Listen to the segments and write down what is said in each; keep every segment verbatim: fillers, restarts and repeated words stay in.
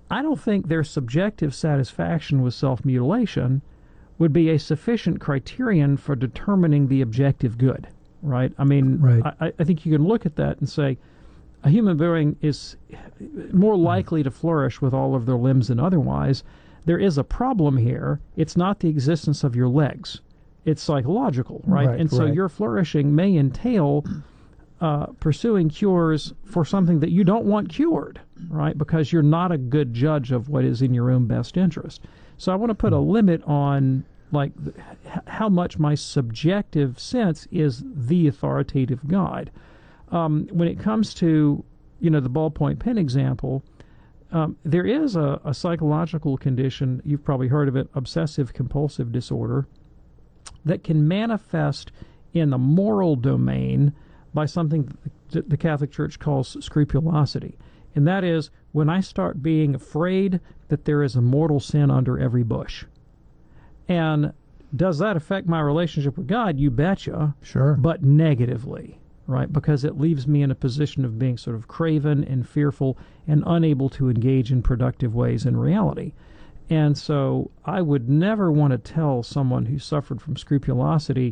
I don't think their subjective satisfaction with self-mutilation would be a sufficient criterion for determining the objective good, right? I mean, right. I, I think you can look at that and say a human being is more likely to flourish with all of their limbs than otherwise. There is a problem here. It's not the existence of your legs. It's psychological, right? Right, and so right. your flourishing may entail uh, pursuing cures for something that you don't want cured, right? Because you're not a good judge of what is in your own best interest. So I want to put a limit on like h- how much my subjective sense is the authoritative guide. Um, when it comes to, you know, the ballpoint pen example, um, there is a, a psychological condition, you've probably heard of it, obsessive compulsive disorder, that can manifest in the moral domain by something that the Catholic Church calls scrupulosity. And that is when I start being afraid that there is a mortal sin under every bush. And does that affect my relationship with God? You betcha. Sure. But negatively, right? Because it leaves me in a position of being sort of craven and fearful and unable to engage in productive ways in reality. And so I would never want to tell someone who suffered from scrupulosity,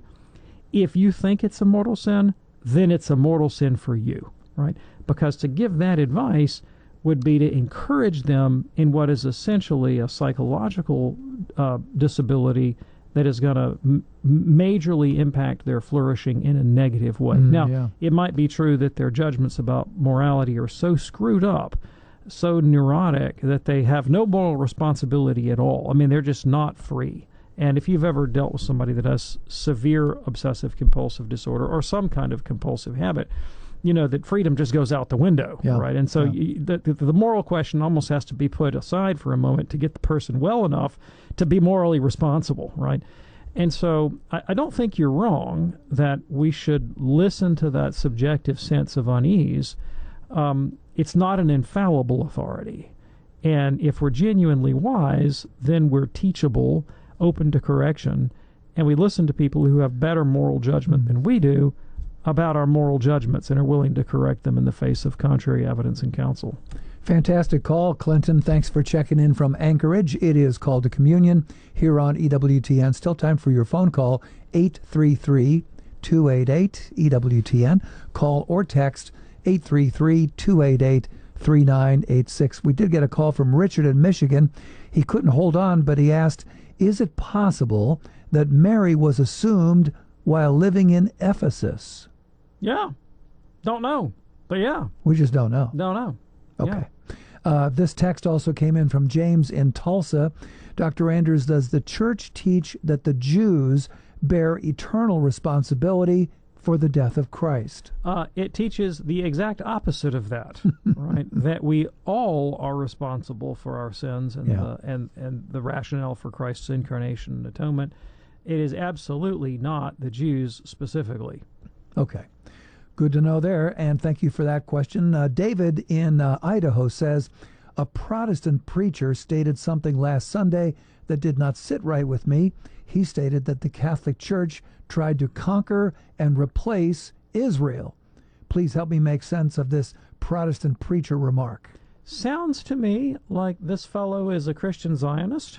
if you think it's a mortal sin, then it's a mortal sin for you, right? Because to give that advice would be to encourage them in what is essentially a psychological uh, disability that is going to m- majorly impact their flourishing in a negative way. Mm, now, yeah. it might be true that their judgments about morality are so screwed up, so neurotic, that they have no moral responsibility at all. I mean, they're just not free. And if you've ever dealt with somebody that has severe obsessive compulsive disorder or some kind of compulsive habit, you know that freedom just goes out the window, yeah. right? And so yeah. you, the, the, the moral question almost has to be put aside for a moment to get the person well enough to be morally responsible, right? And so I, I don't think you're wrong that we should listen to that subjective sense of unease. Um, it's not an infallible authority. And if we're genuinely wise, then we're teachable, open to correction, and we listen to people who have better moral judgment than we do about our moral judgments and are willing to correct them in the face of contrary evidence and counsel. Fantastic call, Clinton. Thanks for checking in from Anchorage. It is Call to Communion here on E W T N. Still time for your phone call, eight three three, two eight eight, E W T N. Call or text eight three three, two eight eight, three nine eight six. We did get a call from Richard in Michigan. He couldn't hold on, but he asked, is it possible that Mary was assumed while living in Ephesus? Yeah. Don't know. But yeah. We just don't know. Don't know. Okay. Yeah. Uh, this text also came in from James in Tulsa. Doctor Anders, does the church teach that the Jews bear eternal responsibility for the death of Christ? Uh, it teaches the exact opposite of that, right? That we all are responsible for our sins and, Yeah. the, and, and the rationale for Christ's incarnation and atonement. It is absolutely not the Jews specifically. Okay. Good to know there, and thank you for that question. Uh, David in uh, Idaho says, a Protestant preacher stated something last Sunday that did not sit right with me. He stated that the Catholic Church tried to conquer and replace Israel. Please help me make sense of this Protestant preacher remark. Sounds to me like this fellow is a Christian Zionist,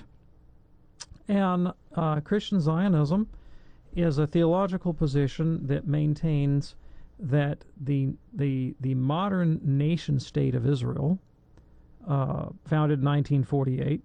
and uh, Christian Zionism is a theological position that maintains that the the the modern nation state of Israel, uh, founded in nineteen forty-eight,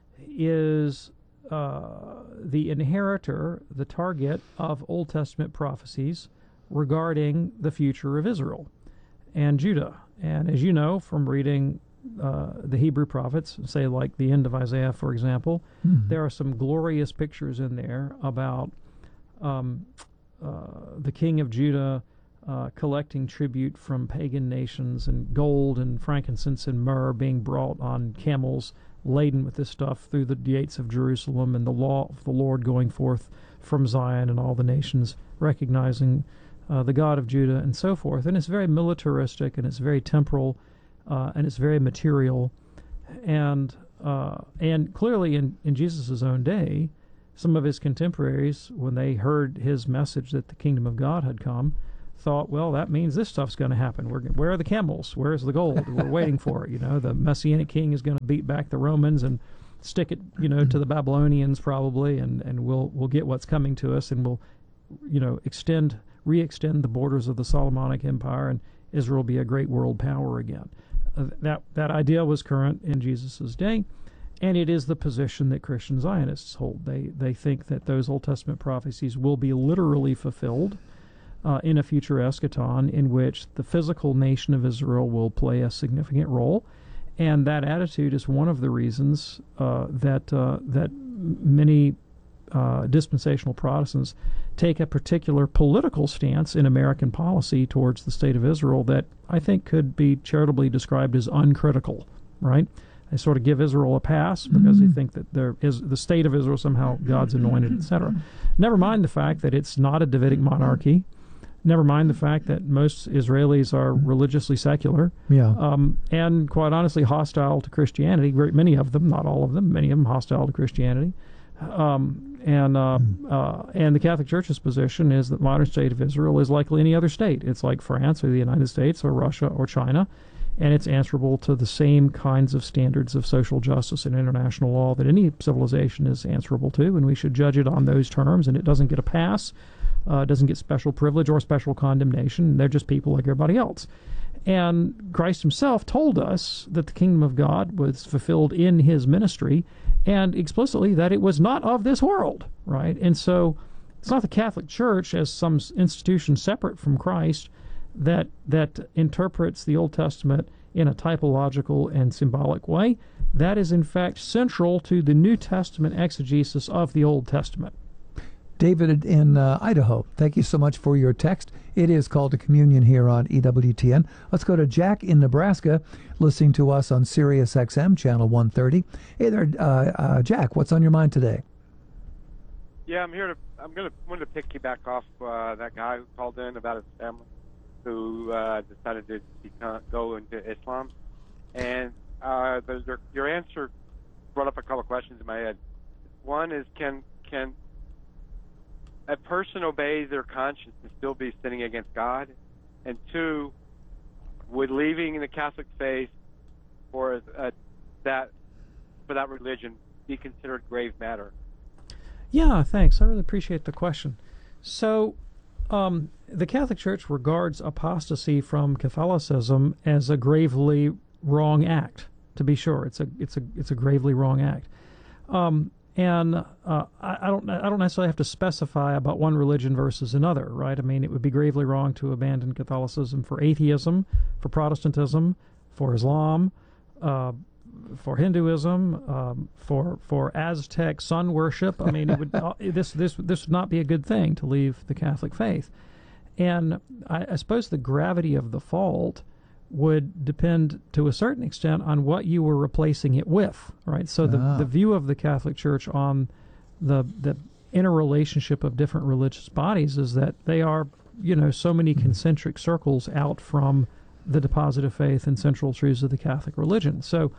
is uh, the inheritor, the target of Old Testament prophecies regarding the future of Israel and Judah. And as you know from reading uh, the Hebrew prophets, say like the end of Isaiah, for example, Mm-hmm. there are some glorious pictures in there about um, uh, the king of Judah Uh, collecting tribute from pagan nations, and gold and frankincense and myrrh being brought on camels laden with this stuff through the gates of Jerusalem, and the law of the Lord going forth from Zion, and all the nations recognizing uh, the God of Judah, and so forth. And it's very militaristic, and it's very temporal, uh, and it's very material. And uh, and clearly in, in Jesus' own day, some of his contemporaries, when they heard his message that the kingdom of God had come, thought, well, that means this stuff's going to happen. We're, where are the camels? Where's the gold? We're waiting for it. You know, the Messianic king is going to beat back the Romans and stick it, you know, to the Babylonians probably, and, and we'll we'll get what's coming to us, and we'll, you know, extend, re-extend the borders of the Solomonic Empire, and Israel will be a great world power again. Uh, that that idea was current in Jesus' day, and it is the position that Christian Zionists hold. They they think that those Old Testament prophecies will be literally fulfilled uh, in a future eschaton in which the physical nation of Israel will play a significant role. And that attitude is one of the reasons uh, that uh, that many uh, dispensational Protestants take a particular political stance in American policy towards the state of Israel that I think could be charitably described as uncritical, right? They sort of give Israel a pass because mm-hmm. they think that there is the state of Israel somehow God's anointed, et cetera. Never mind the fact that it's not a Davidic monarchy. Never mind the fact that most Israelis are religiously secular, yeah, um, and quite honestly hostile to Christianity. Very many of them, not all of them, many of them hostile to Christianity. Um, and uh, uh, and the Catholic Church's position is that modern state of Israel is like any other state. It's like France or the United States or Russia or China, and it's answerable to the same kinds of standards of social justice and international law that any civilization is answerable to, and we should judge it on those terms, and it doesn't get a pass. Uh, doesn't get special privilege or special condemnation. They're just people like everybody else. And Christ himself told us that the kingdom of God was fulfilled in his ministry, and explicitly that it was not of this world, right? And so it's not the Catholic Church as some institution separate from Christ that that interprets the Old Testament in a typological and symbolic way. That is, in fact, central to the New Testament exegesis of the Old Testament. David in uh, Idaho, thank you so much for your text. It is Called to Communion here on E W T N. Let's go to Jack in Nebraska, listening to us on Sirius X M, channel one thirty. Hey there, uh, uh, Jack, what's on your mind today? Yeah, I'm here to, I'm going to, want to piggyback off uh, that guy who called in about his family who uh, decided to become, go into Islam. And uh, the, the, your answer brought up a couple of questions in my head. One is, can, can, a person obeys their conscience and still be sinning against God? And two, would leaving the Catholic faith for uh, that for that religion be considered grave matter? Yeah, thanks. I really appreciate the question. So, um, the Catholic Church regards apostasy from Catholicism as a gravely wrong act. To be sure, it's a it's a it's a gravely wrong act. Um, And uh, I, I don't I don't necessarily have to specify about one religion versus another, right? I mean, it would be gravely wrong to abandon Catholicism for atheism, for Protestantism, for Islam, uh, for Hinduism, um, for for Aztec sun worship. I mean, it would uh, this this this would not be a good thing to leave the Catholic faith. And I, I suppose the gravity of the fault would depend to a certain extent on what you were replacing it with, right? So the, ah. the view of the Catholic Church on the the interrelationship of different religious bodies is that they are, you know, so many concentric circles out from the deposit of faith and central truths of the Catholic religion. So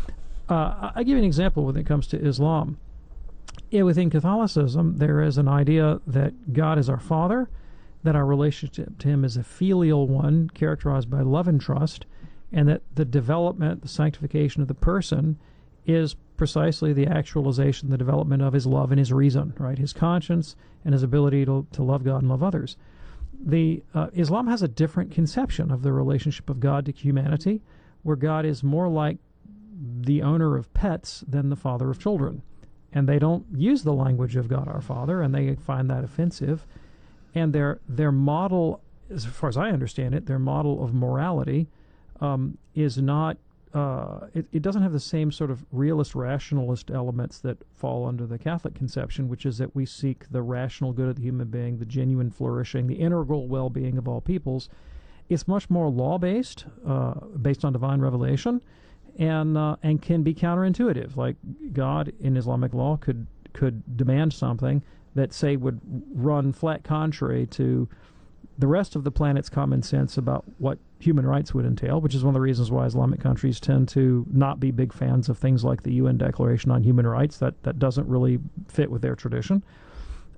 uh, I give you an example when it comes to Islam. Yeah, within Catholicism, there is an idea that God is our Father, that our relationship to him is a filial one characterized by love and trust, and that the development, the sanctification of the person is precisely the actualization, the development of his love and his reason, right? His conscience and his ability to, to love God and love others. The uh, Islam has a different conception of the relationship of God to humanity, where God is more like the owner of pets than the father of children. And they don't use the language of God our Father, and they find that offensive. And their their model, as far as I understand it, their model of morality um, is not, uh, it, it doesn't have the same sort of realist, rationalist elements that fall under the Catholic conception, which is that we seek the rational good of the human being, the genuine flourishing, the integral well-being of all peoples. It's much more law-based, uh, based on divine revelation, and uh, and can be counterintuitive. Like God in Islamic law could could demand something that, say, would run flat contrary to the rest of the planet's common sense about what human rights would entail, which is one of the reasons why Islamic countries tend to not be big fans of things like the U N Declaration on Human Rights. That, that doesn't really fit with their tradition.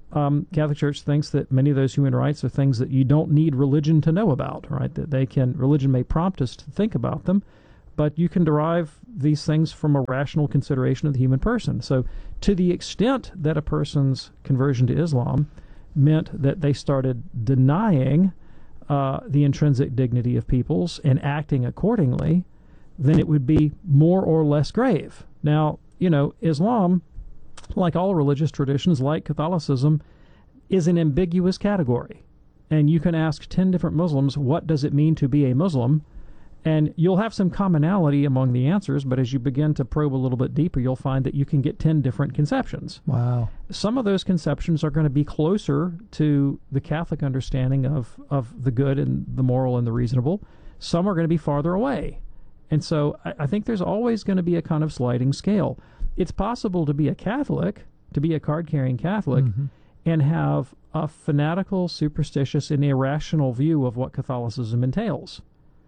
um, Catholic Church thinks that many of those human rights are things that you don't need religion to know about, right? That they can, religion may prompt us to think about them, but you can derive these things from a rational consideration of the human person. So to the extent that a person's conversion to Islam meant that they started denying uh, the intrinsic dignity of peoples and acting accordingly, then it would be more or less grave. Now, you know, Islam, like all religious traditions, like Catholicism, is an ambiguous category. And you can ask ten different Muslims, what does it mean to be a Muslim? And you'll have some commonality among the answers, but as you begin to probe a little bit deeper, you'll find that you can get ten different conceptions. Wow. Some of those conceptions are going to be closer to the Catholic understanding of, of the good and the moral and the reasonable. Some are going to be farther away. And so I, I think there's always going to be a kind of sliding scale. It's possible to be a Catholic, to be a card-carrying Catholic, mm-hmm. and have a fanatical, superstitious, and irrational view of what Catholicism entails.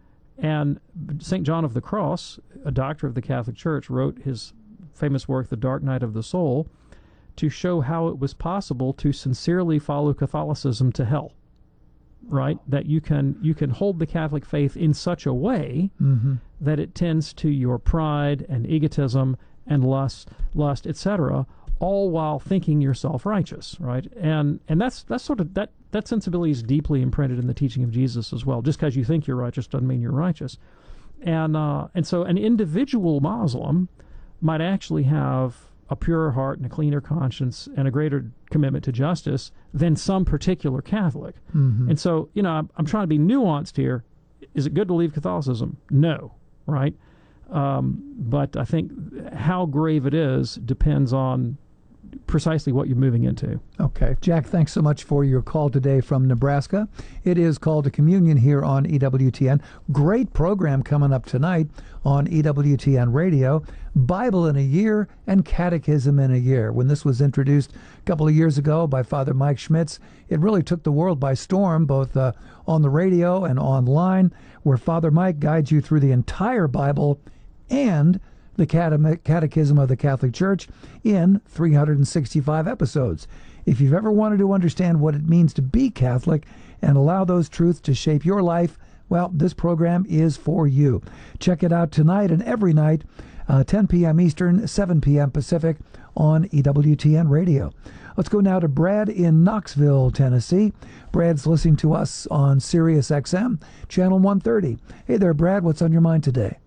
And Saint John of the Cross, a doctor of the Catholic Church, wrote his famous work, The Dark Night of the Soul, to show how it was possible to sincerely follow Catholicism to hell. Right? That you can you can hold the Catholic faith in such a way mm-hmm. that it tends to your pride and egotism and lust, lust, et cetera, all while thinking yourself righteous, right? And and that's that's sort of that that sensibility is deeply imprinted in the teaching of Jesus as well. Just because you think you're righteous doesn't mean you're righteous. And uh, and so an individual Muslim might actually have a purer heart and a cleaner conscience and a greater commitment to justice than some particular Catholic. Mm-hmm. And so, you know, I'm, I'm trying to be nuanced here. Is it good to leave Catholicism? No, right? Um, but I think how grave it is depends on precisely what you're moving into. Okay. Jack, thanks so much for your call today from Nebraska. It is Call to Communion here on E W T N. Great program coming up tonight on E W T N Radio. Bible in a Year and Catechism in a Year. When this was introduced a couple of years ago by Father Mike Schmitz, it really took the world by storm, both uh, on the radio and online, where Father Mike guides you through the entire Bible and the Catechism of the Catholic Church in three hundred sixty-five episodes. If you've ever wanted to understand what it means to be Catholic and allow those truths to shape your life, well, this program is for you. Check it out tonight and every night, uh, ten p.m. Eastern, seven p.m. Pacific on E W T N Radio. Let's go now to Brad in Knoxville, Tennessee. Brad's listening to us on Sirius X M, channel one thirty. Hey there, Brad. What's on your mind today?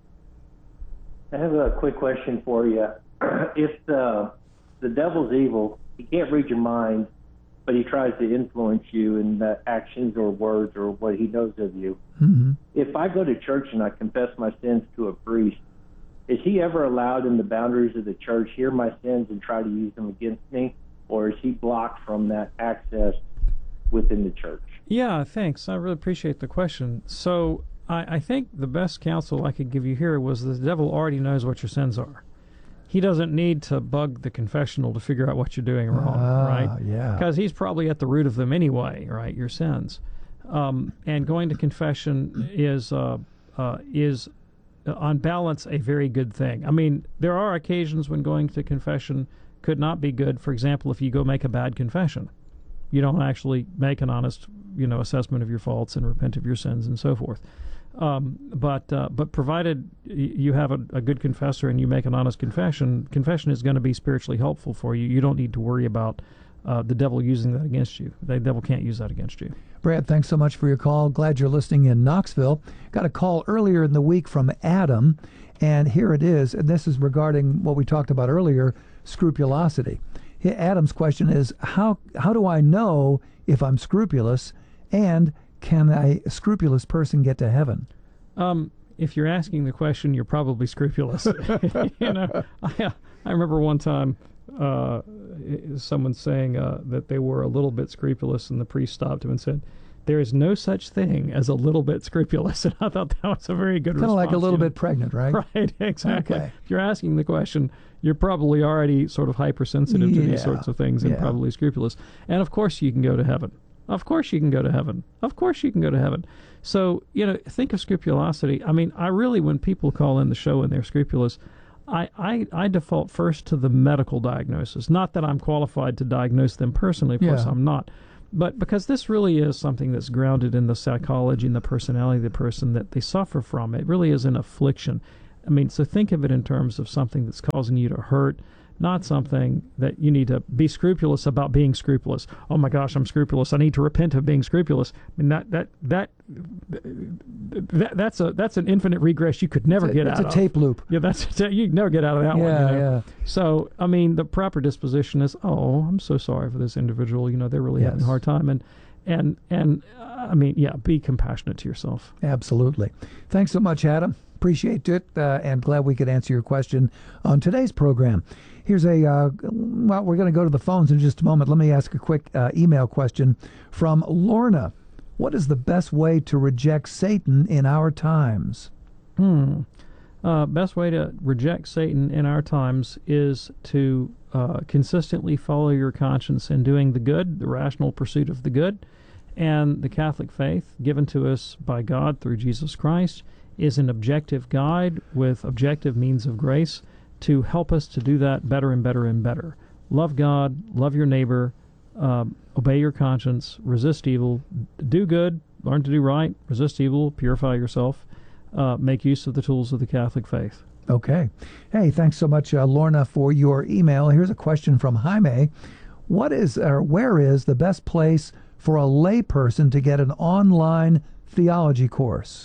I have a quick question for you. If the the devil's evil, he can't read your mind, but he tries to influence you in the actions or words or what he knows of you. Mm-hmm. If I go to church and I confess my sins to a priest, is he ever allowed in the boundaries of the church hear my sins and try to use them against me, or is he blocked from that access within the church? Yeah, thanks. I really appreciate the question. So I, I think the best counsel I could give you here was the devil already knows what your sins are. He doesn't need to bug the confessional to figure out what you're doing wrong, uh, right? Yeah. Because he's probably at the root of them anyway, right? Your sins, um, and going to confession is uh, uh, is uh, on balance a very good thing. I mean, there are occasions when going to confession could not be good. For example, if you go make a bad confession, you don't actually make an honest, you know, assessment of your faults and repent of your sins and so forth. Um, but uh, but provided you have a, a good confessor and you make an honest confession, confession is going to be spiritually helpful for you. You don't need to worry about uh, the devil using that against you. The devil can't use that against you. Brad, thanks so much for your call. Glad you're listening in Knoxville. Got a call earlier in the week from Adam, and here it is. And this is regarding what we talked about earlier, scrupulosity. Adam's question is, how how do I know if I'm scrupulous, and can a scrupulous person get to heaven? Um, if you're asking the question, you're probably scrupulous. you know, I, I remember one time uh, someone saying uh, that they were a little bit scrupulous, and the priest stopped him and said, "There is no such thing as a little bit scrupulous." And I thought that was a very good response. Kind of like a little you know? bit pregnant, right? Right, exactly. Okay. If you're asking the question, you're probably already sort of hypersensitive yeah. to these sorts of things and yeah. probably scrupulous. And of course you can go to heaven. Of course you can go to heaven. Of course you can go to heaven. So, you know, think of scrupulosity. I mean, I really, when people call in the show and they're scrupulous, I, I, I default first to the medical diagnosis. Not that I'm qualified to diagnose them personally, of course Yeah. I'm not. But because this really is something that's grounded in the psychology and the personality of the person that they suffer from. It really is an affliction. I mean, so think of it in terms of something that's causing you to hurt, not something that you need to be scrupulous about being scrupulous. Oh my gosh, I'm scrupulous. I need to repent of being scrupulous. I mean, that that that, that that's a that's an infinite regress you could never It's a- get it's out a of. tape loop. Yeah, that's you can never get out of that one. Yeah, You know? yeah. So, I mean, the proper disposition is, oh, I'm so sorry for this individual. You know, they're really having Yes. a hard time, and and and uh, I mean, yeah, be compassionate to yourself. Absolutely. Thanks so much, Adam. Appreciate it, uh, and glad we could answer your question on today's program. Here's a, uh, well, we're going to go to the phones in just a moment. Let me ask a quick uh, email question from Lorna. What is the best way to reject Satan in our times? Hmm. Uh, best way to reject Satan in our times is to uh, consistently follow your conscience in doing the good, the rational pursuit of the good, and the Catholic faith given to us by God through Jesus Christ is an objective guide with objective means of grace to help us to do that better and better and better. Love God, love your neighbor, uh, obey your conscience, resist evil, do good, learn to do right, resist evil, purify yourself, uh, make use of the tools of the Catholic faith. Okay. Hey, thanks so much, uh, Lorna, for your email. Here's a question from Jaime. What is, or where is the best place for a layperson to get an online theology course?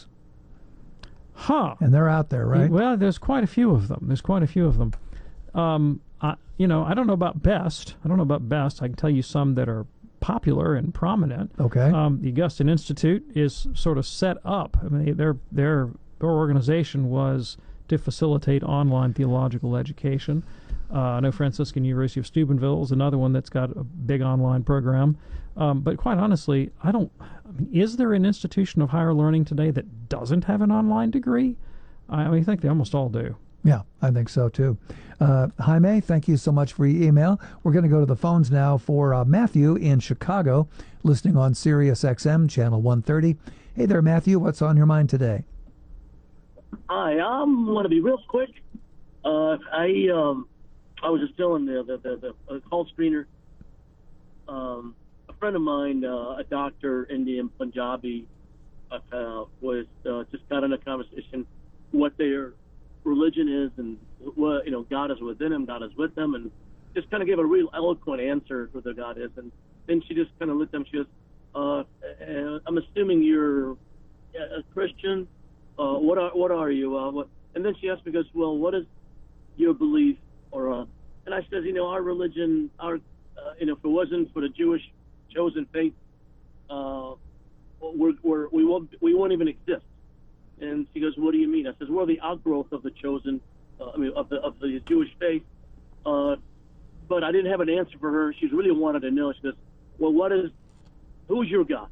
Huh. And they're out there, right? Well, there's quite a few of them. There's quite a few of them. Um, I, you know, I don't know about best. I don't know about best. I can tell you some that are popular and prominent. Okay. Um, the Augustine Institute is sort of set up. I mean, their their their organization was to facilitate online theological education. Uh, I know Franciscan University of Steubenville is another one that's got a big online program. Um, but quite honestly, I don't. I mean, is there an institution of higher learning today that doesn't have an online degree? I, I mean, I think they almost all do. Yeah, I think so too. Uh, Jaime, thank you so much for your email. We're going to go to the phones now for uh, Matthew in Chicago, listening on Sirius X M, channel one thirty. Hey there, Matthew. What's on your mind today? Hi, I'm going to be real quick. Uh, I um, I was just telling the the, the, the uh, call screener. Um, a friend of mine, uh, a doctor, Indian Punjabi, uh, was uh, just got in a conversation what their religion is and what you know God is within him, God is with them, and just kind of gave a real eloquent answer who their God is. And then she just kind of lit them. She goes, uh, uh, "I'm assuming you're a Christian. Uh, what are what are you? Uh, what?" And then she asked me, "Goes, well, what is your belief?" Or uh, and I said, "You know, our religion, our uh, you know, if it wasn't for the Jewish chosen faith, uh, we're, we're, we won't we won't even exist." And she goes, "What do you mean?" I says, "We're the outgrowth of the chosen, uh, I mean, of the of the Jewish faith." Uh, but I didn't have an answer for her. She really wanted to know. She goes, "Well, what is? Who's your God?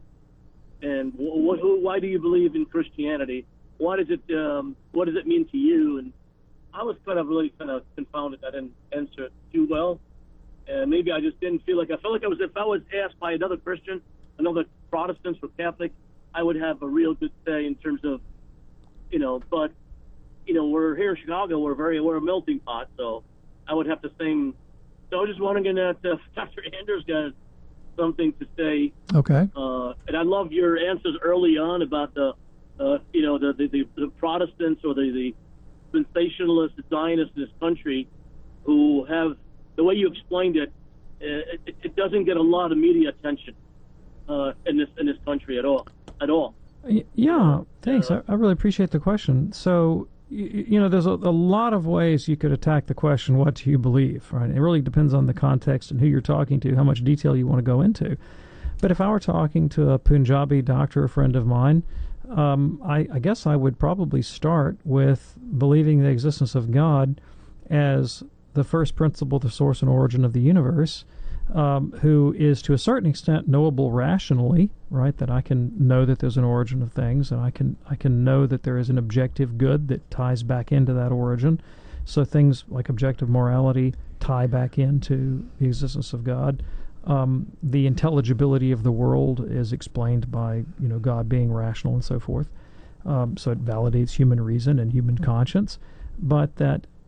And what, who, why do you believe in Christianity? What does it um, what does it mean to you?" And I was kind of really kind of confounded. I didn't answer it too well, and maybe I just didn't feel like I felt like I was if I was asked by another Christian, another Protestant or Catholic, I would have a real good say in terms of, you know. But you know, we're here in Chicago. We're very we're a melting pot, so I would have the same. So I was just wondering that uh, Doctor Anders got something to say. Okay. Uh, and I loved your answers early on about the, uh, you know, the, the, the, the Protestants or the, the sensationalist Zionists in this country who have, the way you explained it, it, it, it doesn't get a lot of media attention uh, in this in this country at all, at all. Y- Yeah, thanks. I, I really appreciate the question. So, y- you know, there's a, a lot of ways you could attack the question, what do you believe, right? It really depends on the context and who you're talking to, how much detail you want to go into. But if I were talking to a Punjabi doctor, a friend of mine, um, I, I guess I would probably start with believing the existence of God as the first principle, the source and origin of the universe, Um, who is to a certain extent knowable rationally, right? That I can know that there's an origin of things, and I can I can know that there is an objective good that ties back into that origin. So things like objective morality tie back into the existence of God. Um, the intelligibility of the world is explained by you know God being rational and so forth. Um, so it validates human reason and human conscience, but that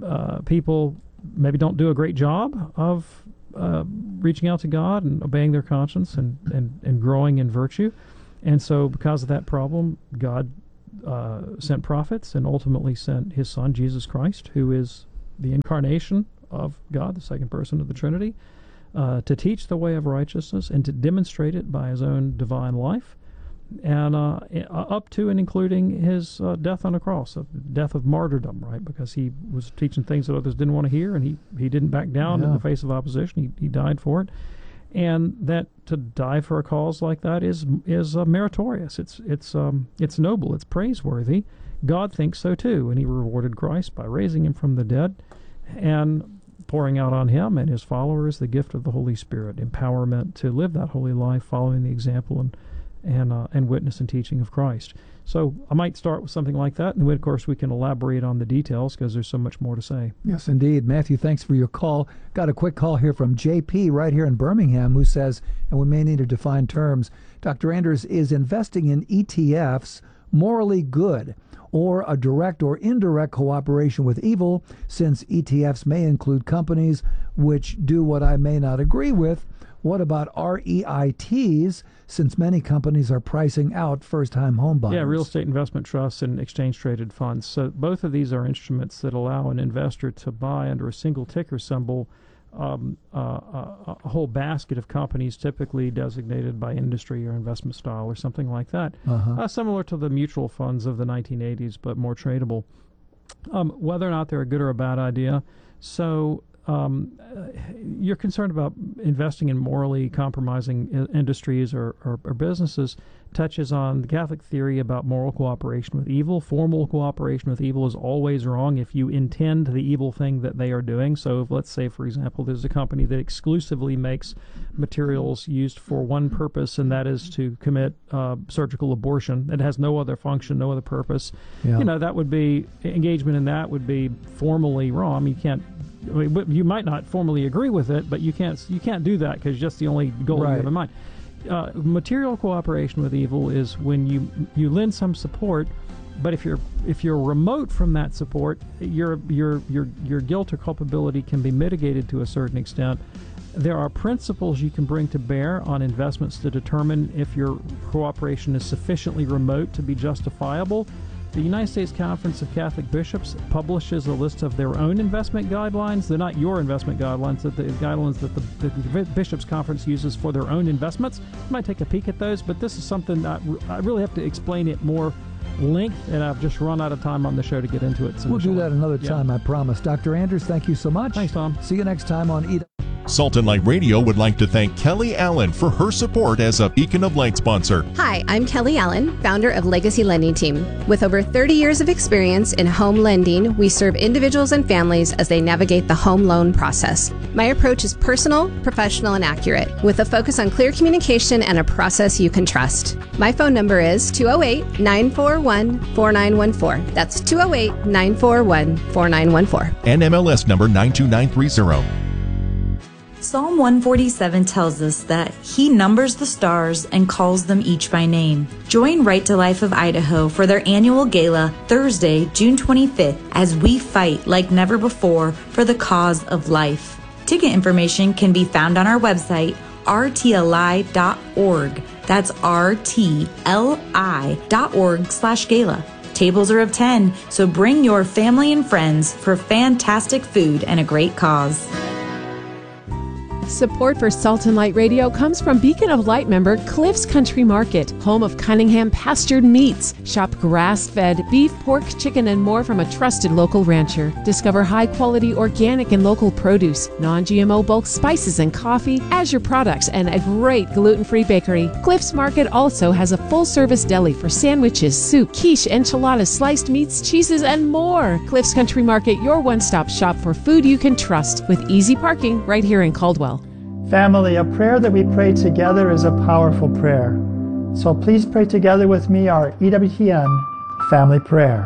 uh, people maybe don't do a great job of uh, reaching out to God and obeying their conscience and, and, and growing in virtue. And so because of that problem, God uh, sent prophets and ultimately sent his son, Jesus Christ, who is the incarnation of God, the second person of the Trinity, uh, to teach the way of righteousness and to demonstrate it by his own divine life, and uh, up to and including his uh, death on a cross, a death of martyrdom, right? Because he was teaching things that others didn't want to hear, and he, he didn't back down yeah. in the face of opposition. He, he died for it. And that to die for a cause like that is is uh, meritorious. It's it's um, it's noble. It's praiseworthy. God thinks so too, and he rewarded Christ by raising him from the dead and pouring out on him and his followers the gift of the Holy Spirit, empowerment to live that holy life, following the example and and uh, and witness and teaching of Christ. So I might start with something like that, and then, of course, we can elaborate on the details because there's so much more to say. Yes, indeed. Matthew, thanks for your call. Got a quick call here from J P right here in Birmingham who says, and we may need to define terms, Doctor Anders, is investing in E T Fs morally good or a direct or indirect cooperation with evil, since E T Fs may include companies which do what I may not agree with? What about R E I Ts, since many companies are pricing out first-time home buyers? Yeah, real estate investment trusts and exchange-traded funds. So both of these are instruments that allow an investor to buy under a single ticker symbol um, uh, a, a whole basket of companies, typically designated by industry or investment style or something like that, uh-huh. uh, similar to the mutual funds of the nineteen eighties, but more tradable. Um, whether or not they're a good or a bad idea. So Um, uh, you're concerned about investing in morally compromising I- industries or, or, or businesses touches on the Catholic theory about moral cooperation with evil. Formal cooperation with evil is always wrong if you intend the evil thing that they are doing. So if, let's say, for example, there's a company that exclusively makes materials used for one purpose, and that is to commit uh, surgical abortion. It has no other function, no other purpose. Yeah. You know, that would be, engagement in that would be formally wrong. I mean, you can't, I mean, you might not formally agree with it, but you can't you can't do that because just the only goal right. you have in mind. Uh, material cooperation with evil is when you you lend some support, but if you're if you're remote from that support, your your your your guilt or culpability can be mitigated to a certain extent. There are principles you can bring to bear on investments to determine if your cooperation is sufficiently remote to be justifiable. The United States Conference of Catholic Bishops publishes a list of their own investment guidelines. They're not your investment guidelines, but the guidelines that the, the Bishops Conference uses for their own investments. You might take a peek at those, but this is something I, I really have to explain it more length, and I've just run out of time on the show to get into it. So we'll do that another time, yeah. I promise. Doctor Anders, thank you so much. Thanks, Tom. See you next time on E W. Salt and Light Radio would like to thank Kelly Allen for her support as a Beacon of Light sponsor. Hi, I'm Kelly Allen, founder of Legacy Lending Team. With over thirty years of experience in home lending, we serve individuals and families as they navigate the home loan process. My approach is personal, professional, and accurate, with a focus on clear communication and a process you can trust. My phone number is two oh eight, nine four one, four nine one four. That's two oh eight, nine four one, four nine one four. N M L S number nine two nine three zero. Psalm one forty-seven tells us that He numbers the stars and calls them each by name. Join Right to Life of Idaho for their annual gala Thursday, June twenty-fifth, as we fight like never before for the cause of life. Ticket information can be found on our website, r t alive dot org. That's r t l i dot org slash gala. Tables are of ten, so bring your family and friends for fantastic food and a great cause. Support for Salt and Light Radio comes from Beacon of Light member Cliff's Country Market, home of Cunningham pastured meats. Shop grass-fed beef, pork, chicken, and more from a trusted local rancher. Discover high-quality organic and local produce, non-G M O bulk spices and coffee, Azure products, and a great gluten-free bakery. Cliff's Market also has a full-service deli for sandwiches, soup, quiche, enchiladas, sliced meats, cheeses, and more. Cliff's Country Market, your one-stop shop for food you can trust, with easy parking right here in Caldwell. Family, a prayer that we pray together is a powerful prayer. So please pray together with me our E W T N family prayer.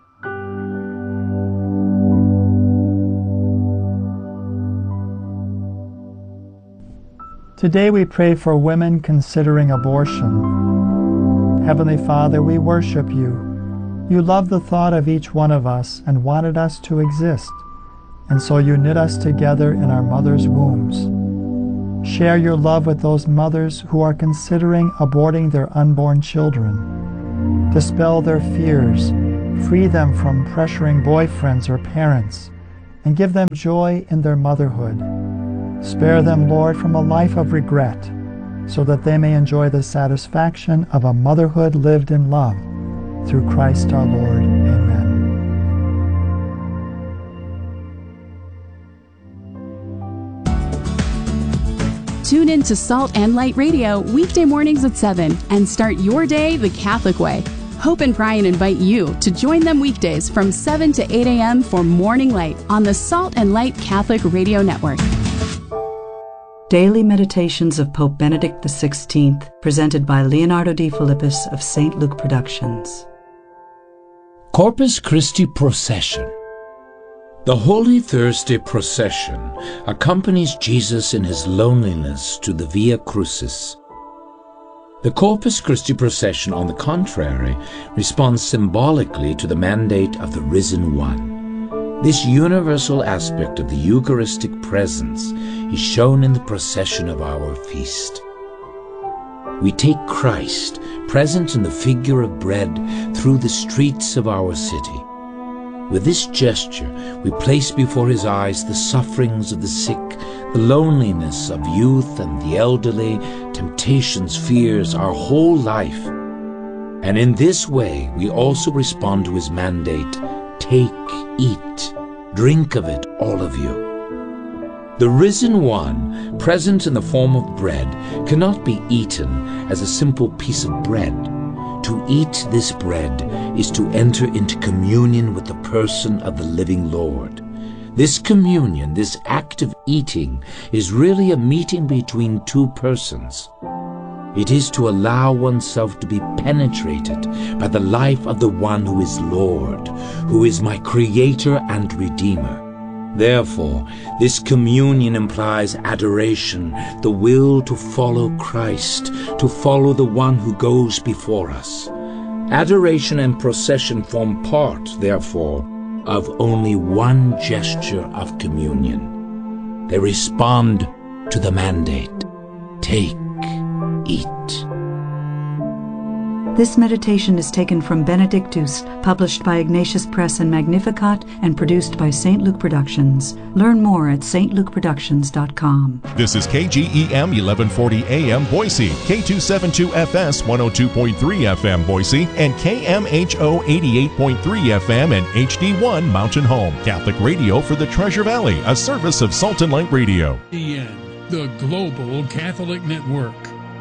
Today we pray for women considering abortion. Heavenly Father, we worship you. You love the thought of each one of us and wanted us to exist. and so you knit us together in our mother's wombs. Share your love with those mothers who are considering aborting their unborn children. Dispel their fears, free them from pressuring boyfriends or parents, and give them joy in their motherhood. Spare them, Lord, from a life of regret, so that they may enjoy the satisfaction of a motherhood lived in love. Through Christ our Lord. Amen. Tune in to Salt and Light Radio weekday mornings at seven and start your day the Catholic way. Hope and Brian invite you to join them weekdays from seven to eight a.m. for Morning Light on the Salt and Light Catholic Radio Network. Daily Meditations of Pope Benedict the sixteenth, presented by Leonardo D. Philippus of Saint Luke Productions. Corpus Christi Procession. The Holy Thursday procession accompanies Jesus in his loneliness to the Via Crucis. The Corpus Christi procession, on the contrary, responds symbolically to the mandate of the Risen One. This universal aspect of the Eucharistic presence is shown in the procession of our feast. We take Christ, present in the figure of bread, through the streets of our city. With this gesture, we place before his eyes the sufferings of the sick, the loneliness of youth and the elderly, temptations, fears, our whole life. And in this way, we also respond to his mandate, take, eat, drink of it, all of you. The Risen One, present in the form of bread, cannot be eaten as a simple piece of bread. To eat this bread is to enter into communion with the person of the living Lord. This communion, this act of eating, is really a meeting between two persons. It is to allow oneself to be penetrated by the life of the one who is Lord, who is my Creator and Redeemer. Therefore, this communion implies adoration, the will to follow Christ, to follow the one who goes before us. Adoration and procession form part, therefore, of only one gesture of communion. They respond to the mandate, take, eat. This meditation is taken from Benedictus, published by Ignatius Press and Magnificat, and produced by Saint Luke Productions. Learn more at s t luke productions dot com. This is K G E M eleven forty A M Boise, K two seventy-two F S one oh two point three F M Boise, and K M H O eighty-eight point three F M and H D one Mountain Home. Catholic radio for the Treasure Valley, a service of Salt and Light Radio. E N, the Global Catholic Network.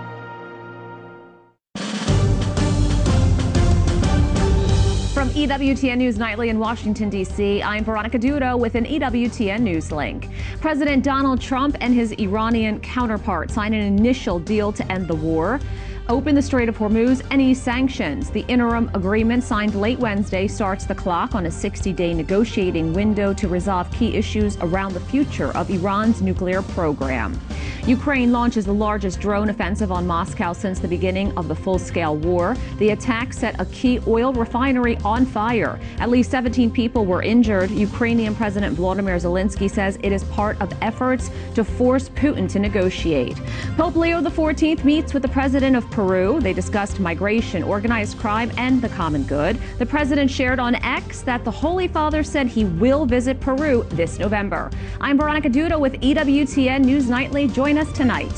From E W T N News Nightly in Washington, D C, I'm Veronica Dudo with an E W T N News link. President Donald Trump and his Iranian counterpart signed an initial deal to end the war, open the Strait of Hormuz, and ease sanctions. The interim agreement signed late Wednesday starts the clock on a sixty-day negotiating window to resolve key issues around the future of Iran's nuclear program. Ukraine launches the largest drone offensive on Moscow since the beginning of the full-scale war. The attack set a key oil refinery on fire. At least seventeen people were injured. Ukrainian President Volodymyr Zelensky says it is part of efforts to force Putin to negotiate. Pope Leo the fourteenth meets with the president of Peru. They discussed migration, organized crime, and the common good. The president shared on X that the Holy Father said he will visit Peru this November. I'm Veronica Dudo with E W T N News Nightly. Join us tonight.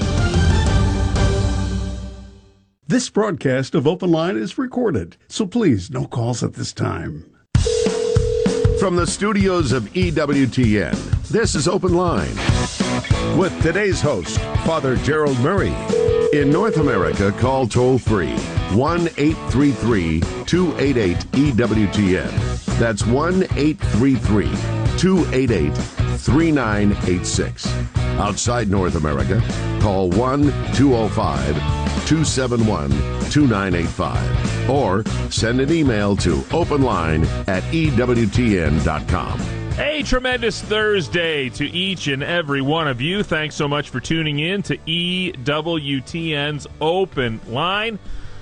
This broadcast of Open Line is recorded, so please, no calls at this time. From the studios of E W T N, this is Open Line with today's host, Father Gerald Murray. In North America, call toll-free one eight three three, two eight eight, E W T N. That's one eight three three, two eight eight, three nine eight six. Outside North America, call one two oh five, two seven one, two nine eight five or send an email to openline at E W T N dot com. A tremendous Thursday to each and every one of you. Thanks so much for tuning in to E W T N's Open Line.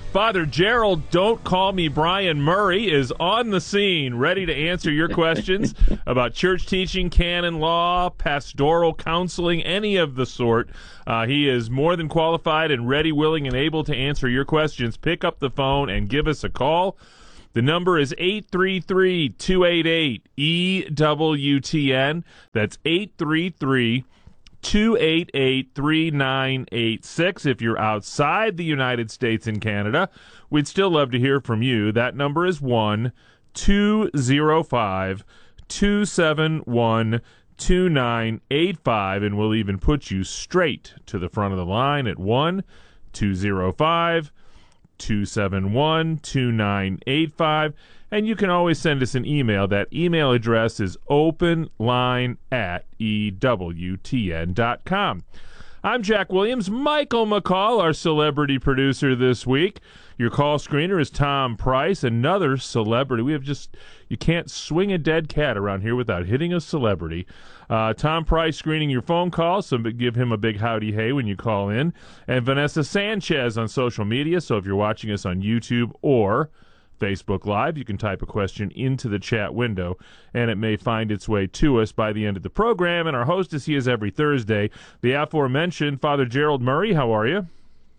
Father Gerald, Don't Call Me Brian Murray, is on the scene, ready to answer your questions about church teaching, canon law, pastoral counseling, any of the sort. Uh, he is more than qualified and ready, willing, and able to answer your questions. Pick up the phone and give us a call. The number is eight three three, two eight eight, E W T N. That's eight three three, two eight eight, three nine eight six. If you're outside the United States and Canada, we'd still love to hear from you. That number is one two zero five, two seven one, two nine eight five, and we'll even put you straight to the front of the line at one two zero five, two seven one, two nine eight five. And you can always send us an email. That email address is openline at E W T N dot com. I'm Jack Williams. Michael McCall, our celebrity producer this week. Your call screener is Tom Price, another celebrity. We have just, you can't swing a dead cat around here without hitting a celebrity. Uh, Tom Price screening your phone calls, so give him a big howdy hey when you call in. And Vanessa Sanchez on social media, so if you're watching us on YouTube or Facebook Live, you can type a question into the chat window, and it may find its way to us by the end of the program. And our host is he is every Thursday, the aforementioned Father Gerald Murray. How are you?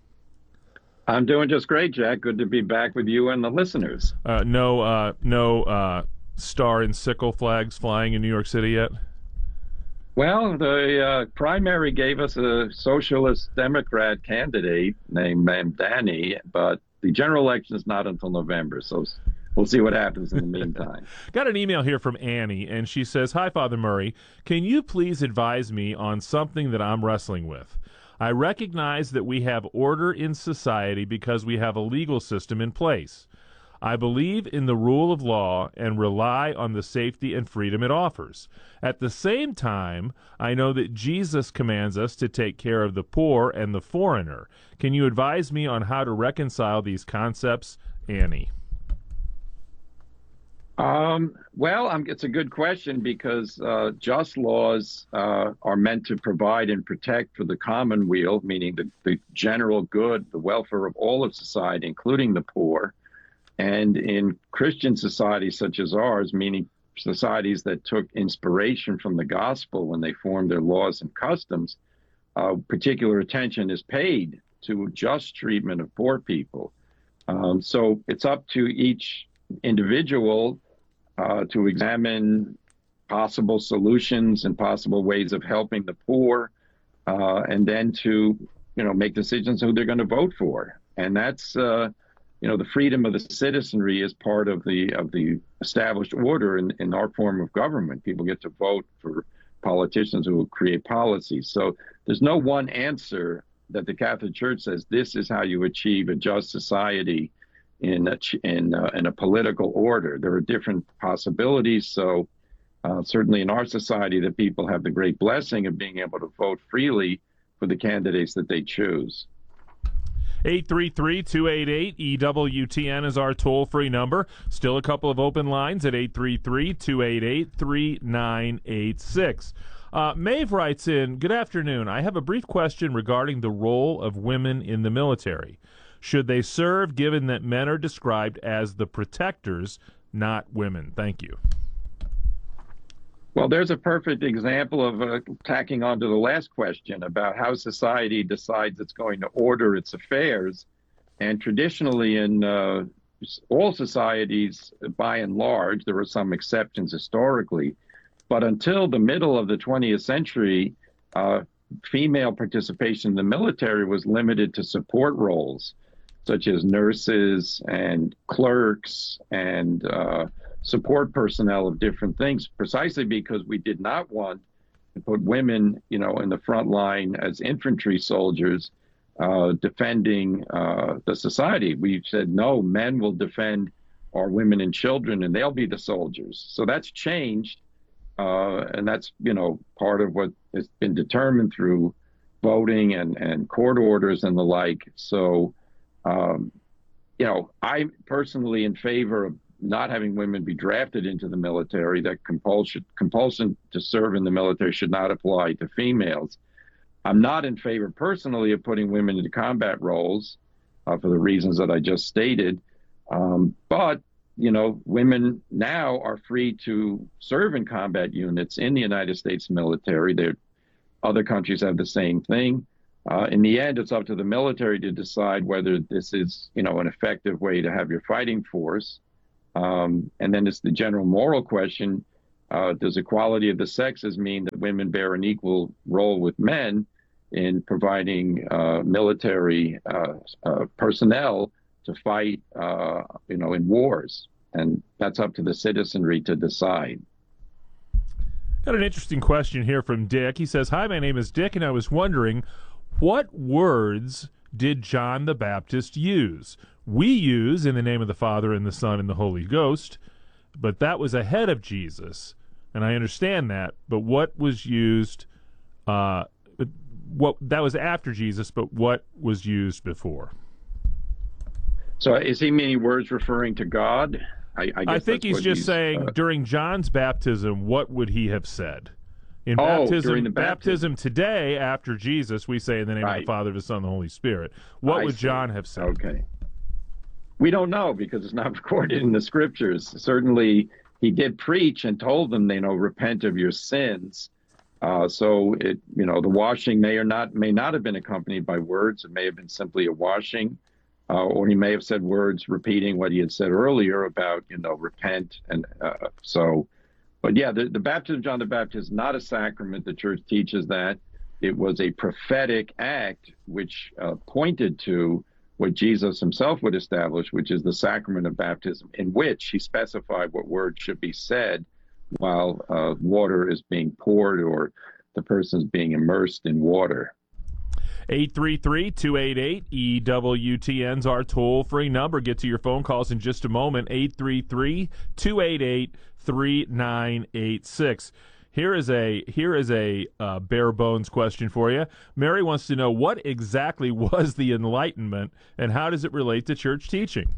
I'm doing just great, Jack. Good to be back with you and the listeners. Uh, no, uh, no uh, star and sickle flags flying in New York City yet? Well, the uh, primary gave us a socialist Democrat candidate named Mamdani, but the general election is not until November, so we'll see what happens in the meantime. Got an email here from Annie, and she says, "Hi, Father Murray. Can you please advise me on something that I'm wrestling with? I recognize that we have order in society because we have a legal system in place. I believe in the rule of law and rely on the safety and freedom it offers. At the same time, I know that Jesus commands us to take care of the poor and the foreigner. Can you advise me on how to reconcile these concepts, Annie?" Um, well, um, it's a good question because uh, just laws uh, are meant to provide and protect for the commonweal, meaning the, the general good, the welfare of all of society, including the poor. And in Christian societies such as ours, meaning societies that took inspiration from the gospel when they formed their laws and customs, uh, particular attention is paid to just treatment of poor people. Um, so it's up to each individual uh, to examine possible solutions and possible ways of helping the poor, uh, and then to, you know, make decisions who they're going to vote for. And that's, uh, you know, the freedom of the citizenry is part of the of the established order in, in our form of government. People get to vote for politicians who will create policies. So there's no one answer that the Catholic Church says this is how you achieve a just society in a, in, uh, in a political order. There are different possibilities. So uh, certainly in our society, the people have the great blessing of being able to vote freely for the candidates that they choose. eight three three, two eight eight, E W T N is our toll-free number. Still a couple of open lines at eight three three, two eight eight, three nine eight six. Uh, Maeve writes in, "Good afternoon. I have a brief question regarding the role of women in the military. Should they serve given that men are described as the protectors, not women? Thank you." Well, there's a perfect example of uh, tacking on to the last question about how society decides it's going to order its affairs. And traditionally in uh, all societies, by and large, there were some exceptions historically, but until the middle of the twentieth century, uh, female participation in the military was limited to support roles, such as nurses and clerks and uh, support personnel of different things, precisely because we did not want to put women, you know, in the front line as infantry soldiers uh, defending uh, the society. We said, no, men will defend our women and children, and they'll be the soldiers. So that's changed, uh, and that's, you know, part of what has been determined through voting and, and court orders and the like. So, um, you know, I'm personally in favor of not having women be drafted into the military. That compulsion compulsion to serve in the military should not apply to females. I'm not in favor personally of putting women into combat roles. uh, for the reasons that I just stated. Um, but, you know, women now are free to serve in combat units in the United States military. There, other countries have the same thing. Uh, in the end, it's up to the military to decide whether this is, you know, an effective way to have your fighting force. Um, and then it's the general moral question. Uh, does equality of the sexes mean that women bear an equal role with men in providing uh, military uh, uh, personnel to fight, uh, you know, in wars? And that's up to the citizenry to decide. Got an interesting question here from Dick. He says, "Hi, my name is Dick, and I was wondering, what words did John the Baptist use? We use in the name of the Father and the Son and the Holy Ghost, but that was ahead of Jesus, and I understand that. But what was used? Uh, what that was after Jesus, but what was used before?" So, is he meaning words referring to God? I, I, guess I think he's just he's, saying uh, during John's baptism, what would he have said? In oh, baptism, during the baptism baptism today, after Jesus, we say in the name right. of the Father, the Son, and the Holy Spirit. What I would see. John have said? Okay. We don't know because it's not recorded in the scriptures. Certainly, he did preach and told them, you know, repent of your sins. Uh, so it, you know, the washing may or not may not have been accompanied by words. It may have been simply a washing, uh, or he may have said words repeating what he had said earlier about, you know, repent. And uh, so, but yeah, the, the baptism of John the Baptist is not a sacrament. The church teaches that it was a prophetic act which uh, pointed to what Jesus himself would establish, which is the sacrament of baptism, in which he specified what words should be said while uh, water is being poured or the person is being immersed in water. eight three three, two eight eight, E W T N's our toll-free number. Get to your phone calls in just a moment. eight three three, two eight eight, three nine eight six. Here is a here is a uh, bare bones question for you. Mary wants to know, what exactly was the Enlightenment, and how does it relate to church teaching?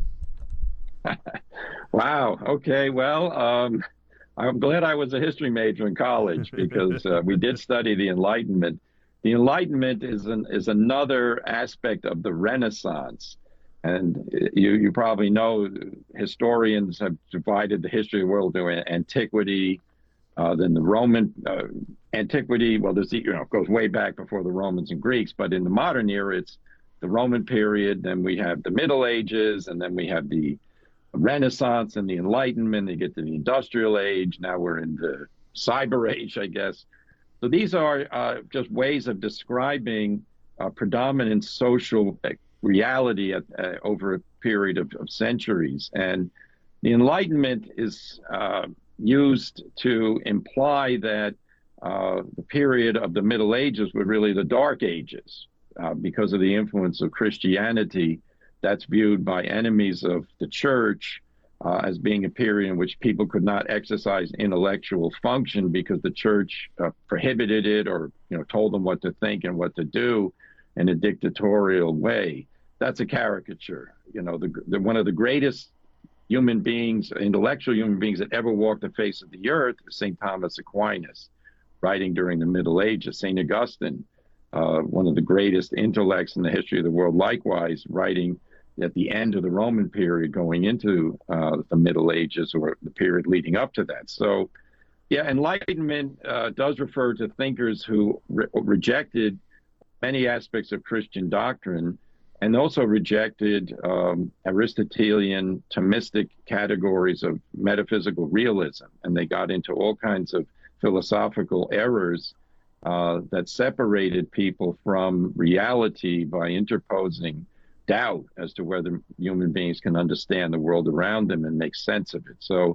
Wow. Okay. Well, um, I'm glad I was a history major in college because uh, we did study the Enlightenment. The Enlightenment is an is another aspect of the Renaissance. And you, you probably know historians have divided the history of the world into antiquity, uh, then the Roman uh, antiquity. Well, there's you know it goes way back before the Romans and Greeks, but in the modern era, it's the Roman period. Then we have the Middle Ages, and then we have the Renaissance and the Enlightenment. They get to the Industrial Age. Now we're in the Cyber Age, I guess. So these are uh, just ways of describing uh, predominant social reality at, uh, over a period of, of centuries. And the Enlightenment is uh, used to imply that uh, the period of the Middle Ages were really the Dark Ages uh, because of the influence of Christianity. That's viewed by enemies of the church uh, as being a period in which people could not exercise intellectual function because the church uh, prohibited it or, you know, told them what to think and what to do in a dictatorial way. That's a caricature. You know, the, the one of the greatest human beings, intellectual human beings that ever walked the face of the earth is Saint Thomas Aquinas, writing during the Middle Ages. Saint Augustine, uh, one of the greatest intellects in the history of the world, likewise, writing at the end of the Roman period going into uh, the Middle Ages or the period leading up to that. So, yeah, Enlightenment uh, does refer to thinkers who re- rejected many aspects of Christian doctrine and also rejected um, Aristotelian Thomistic categories of metaphysical realism. And they got into all kinds of philosophical errors uh, that separated people from reality by interposing doubt as to whether human beings can understand the world around them and make sense of it. So,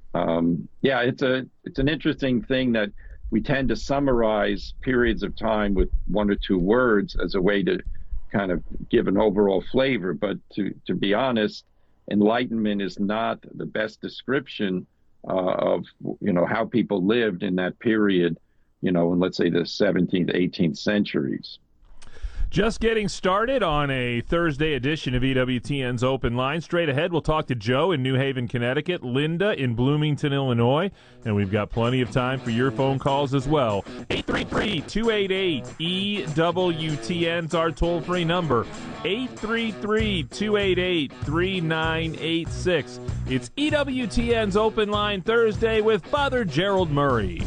um, yeah, it's a it's an interesting thing that we tend to summarize periods of time with one or two words as a way to kind of give an overall flavor. But to, to be honest, Enlightenment is not the best description uh, of, you know, how people lived in that period, you know, in, let's say, the seventeenth, eighteenth centuries. Just getting started on a Thursday edition of E W T N's Open Line. Straight ahead, we'll talk to Joe in New Haven, Connecticut, Linda in Bloomington, Illinois, and we've got plenty of time for your phone calls as well. eight three three, two eight eight, E W T N's our toll-free number, eight three three, two eight eight, three nine eight six. It's E W T N's Open Line Thursday with Father Gerald Murray.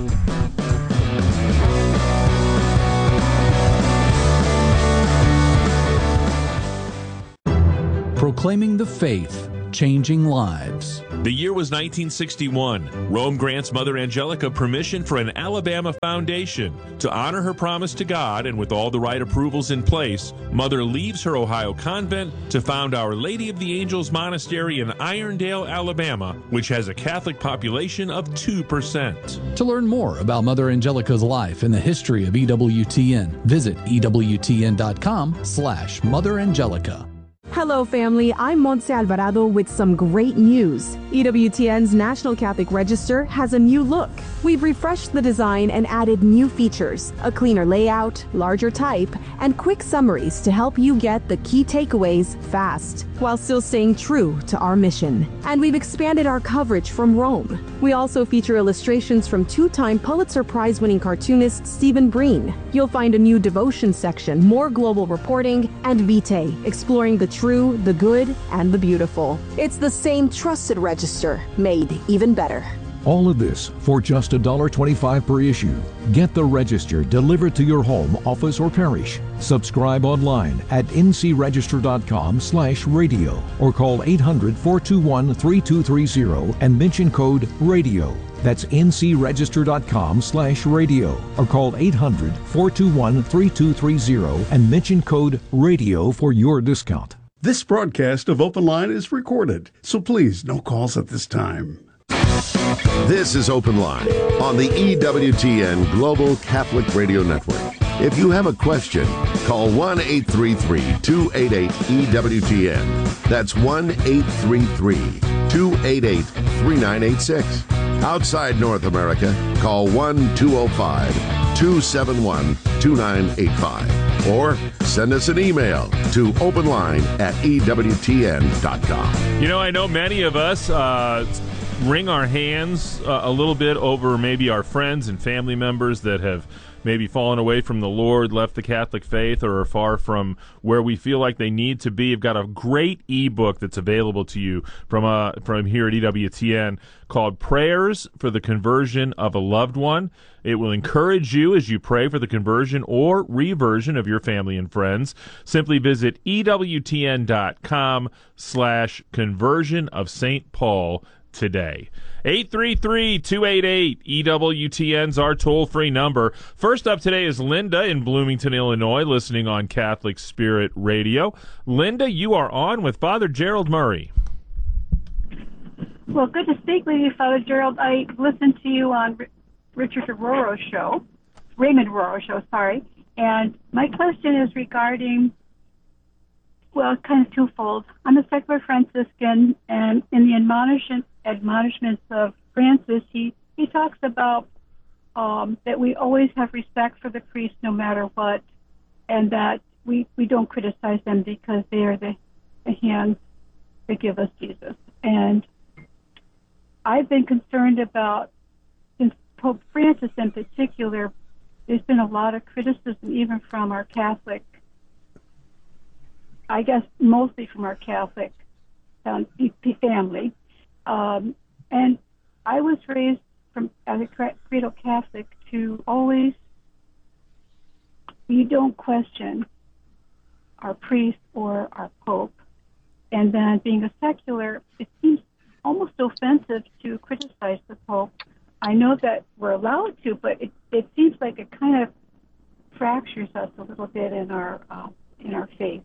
Proclaiming the faith, changing lives. The year was nineteen sixty-one. Rome grants Mother Angelica permission for an Alabama foundation. To honor her promise to God and with all the right approvals in place, Mother leaves her Ohio convent to found Our Lady of the Angels Monastery in Irondale, Alabama, which has a Catholic population of two percent. To learn more about Mother Angelica's life and the history of E W T N, visit ewtn.com slash Mother Angelica. Hello, family. I'm Montse Alvarado with some great news. E W T N's National Catholic Register has a new look. We've refreshed the design and added new features, a cleaner layout, larger type, and quick summaries to help you get the key takeaways fast, while still staying true to our mission. And we've expanded our coverage from Rome. We also feature illustrations from two-time Pulitzer Prize-winning cartoonist Stephen Breen. You'll find a new devotion section, more global reporting, and Vitae, exploring the true, the good, and the beautiful. It's the same trusted register, made even better. All of this for just one dollar twenty-five per issue. Get the Register delivered to your home, office, or parish. Subscribe online at ncregister.com slash radio or call eight hundred, four two one, three two three zero and mention code RADIO. That's ncregister.com slash radio or call eight hundred, four two one, three two three zero and mention code RADIO for your discount. This broadcast of Open Line is recorded, so please no calls at this time. This is Open Line on the E W T N Global Catholic Radio Network. If you have a question, call one eight three three, two eight eight, E W T N. That's one eight three three, two eight eight, three nine eight six. Outside North America, call one two zero five, two seven one, two nine eight five. Or send us an email to openline at E W T N dot com. You know, I know many of us uh, wring our hands uh, a little bit over maybe our friends and family members that have maybe fallen away from the Lord, left the Catholic faith, or are far from where we feel like they need to be. I've got a great ebook that's available to you from uh, from here at E W T N called Prayers for the Conversion of a Loved One. It will encourage you as you pray for the conversion or reversion of your family and friends. Simply visit ewtn.com slash conversion of Saint Paul today. eight three three, two eight eight, E W T N's our toll-free number. First up today is Linda in Bloomington, Illinois, listening on Catholic Spirit Radio. Linda, you are on with Father Gerald Murray. Well, good to speak with you, Father Gerald. I listened to you on Richard Aroro's show, Raymond Aroro's show, sorry. And my question is regarding, well, kind of twofold. I'm a secular Franciscan, and in the admonition, admonishments of Francis, he, he talks about um, that we always have respect for the priest no matter what, and that we, we don't criticize them because they are the, the hands that give us Jesus. And I've been concerned about, since Pope Francis in particular, there's been a lot of criticism even from our Catholic, I guess mostly from our Catholic um, family. Um, and I was raised from as a cradle Catholic to always, you don't question our priest or our Pope. And then being a secular, it seems almost offensive to criticize the Pope. I know that we're allowed to, but it, it seems like it kind of fractures us a little bit in our uh, in our faith.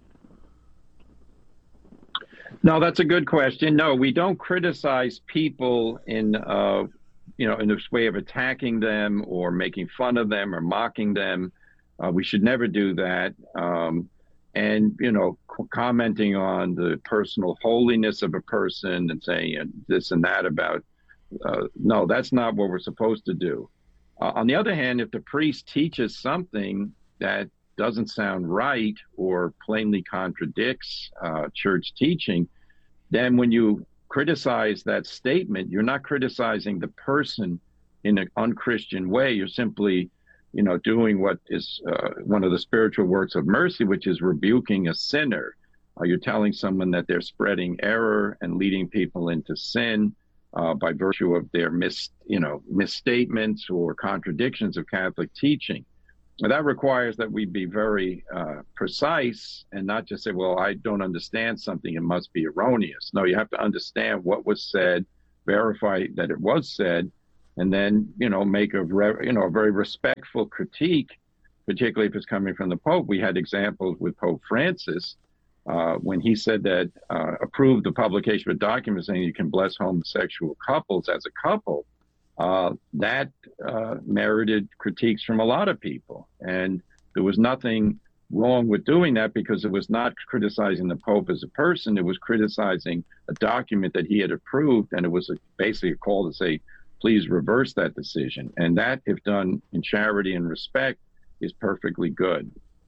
No, that's a good question. No, we don't criticize people in, uh, you know, in this way of attacking them or making fun of them or mocking them. Uh, we should never do that. Um, and, you know, c- commenting on the personal holiness of a person and saying uh, this and that about, uh, no, that's not what we're supposed to do. Uh, on the other hand, if the priest teaches something that doesn't sound right or plainly contradicts uh, church teaching, then when you criticize that statement, you're not criticizing the person in an unchristian way. You're simply, you know, doing what is uh, one of the spiritual works of mercy, which is rebuking a sinner. Uh, you're telling someone that they're spreading error and leading people into sin uh, by virtue of their mis, you know, misstatements or contradictions of Catholic teaching. And that requires that we be very uh, precise and not just say, well, I don't understand something, it must be erroneous. No, you have to understand what was said, verify that it was said, and then, you know, make a, re- you know, a very respectful critique, particularly if it's coming from the Pope. We had examples with Pope Francis uh, when he said that, uh, approved the publication of a document saying you can bless homosexual couples as a couple. Uh, that uh, merited critiques from a lot of people. And there was nothing wrong with doing that because it was not criticizing the Pope as a person. It was criticizing a document that he had approved. And it was a, basically a call to say, please reverse that decision. And that, if done in charity and respect, is perfectly good.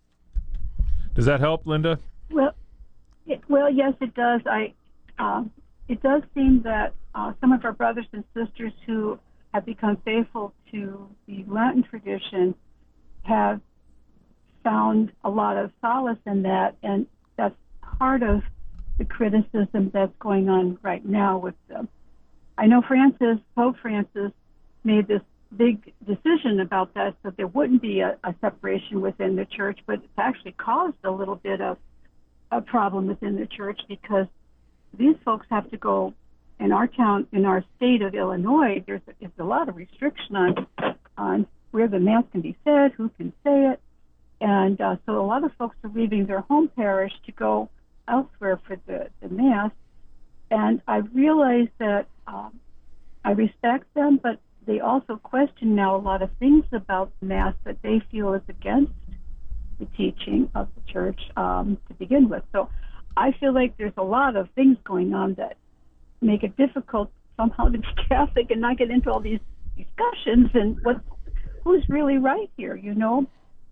Does that help, Linda? Well, it, well, yes, it does. I, uh, it does seem that uh, some of our brothers and sisters who have become faithful to the Lenten tradition have found a lot of solace in that, and that's part of the criticism that's going on right now with them. I know Francis, Pope Francis, made this big decision about that, so there wouldn't be a, a separation within the church, but it's actually caused a little bit of a problem within the church because these folks have to go. In our town, in our state of Illinois, there's a, there's a lot of restriction on on where the Mass can be said, who can say it, and uh, so a lot of folks are leaving their home parish to go elsewhere for the, the Mass. And I realize that um, I respect them, but they also question now a lot of things about the Mass that they feel is against the teaching of the Church um, to begin with. So I feel like there's a lot of things going on that make it difficult somehow to be Catholic and not get into all these discussions and what who's really right here, you know?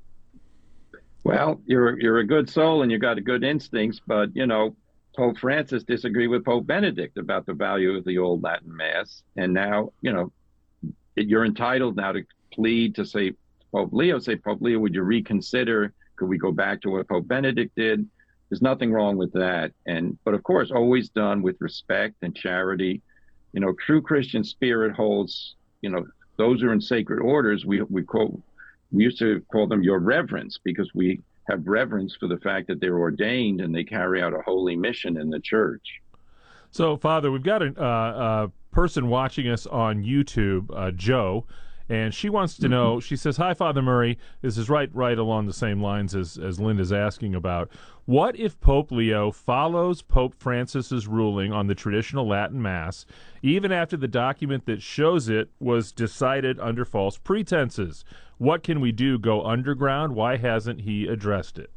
Well, you're you're a good soul and you got a good instincts, but you know, Pope Francis disagreed with Pope Benedict about the value of the old Latin Mass, and now, you know, you're entitled now to plead to say Pope Leo, say Pope Leo, would you reconsider? Could we go back to what Pope Benedict did? There's nothing wrong with that. And, but of course, always done with respect and charity. You know, true Christian spirit holds, you know, those who are in sacred orders, we, we quote, we used to call them your reverence because we have reverence for the fact that they're ordained and they carry out a holy mission in the church. So, Father, we've got a, uh, a person watching us on YouTube, uh, Joe, and she wants to know, she says, hi, Father Murray. This is right right along the same lines as, as Linda's asking about. What if Pope Leo follows Pope Francis's ruling on the traditional Latin Mass, even after the document that shows it was decided under false pretenses? What can we do? Go underground? Why hasn't he addressed it?